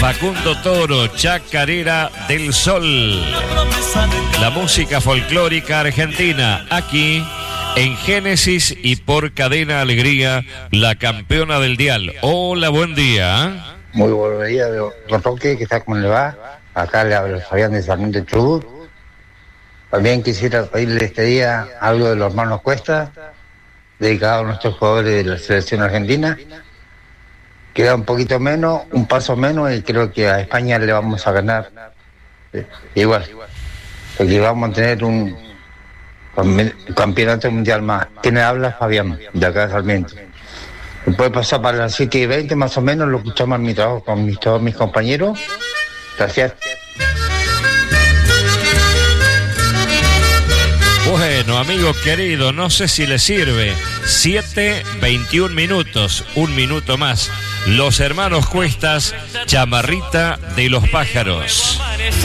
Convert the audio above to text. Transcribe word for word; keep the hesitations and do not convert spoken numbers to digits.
Facundo Toro, Chacarera del Sol. La música folclórica argentina, aquí en Génesis y por Cadena Alegría, la campeona del dial. Hola, buen día. Muy buen día, don Roque, ¿qué tal? ¿Cómo le va? Acá le habla Fabián de Sarmiento de Chubut. También quisiera pedirle este día algo de los hermanos Cuesta, dedicado a nuestros jugadores de la selección argentina. Queda un poquito menos, un paso menos, y creo que a España le vamos a ganar eh, igual, porque vamos a tener un campeonato mundial más. ¿Quién habla? Fabián, de acá de Sarmiento. Puede pasar para las siete y veinte más o menos, lo escuchamos en mi trabajo con mis, todos mis compañeros. Gracias. Bueno, amigo querido, no sé si le sirve. siete veintiún minutos, un minuto más. Los hermanos Cuestas, Chamarrita de los Pájaros.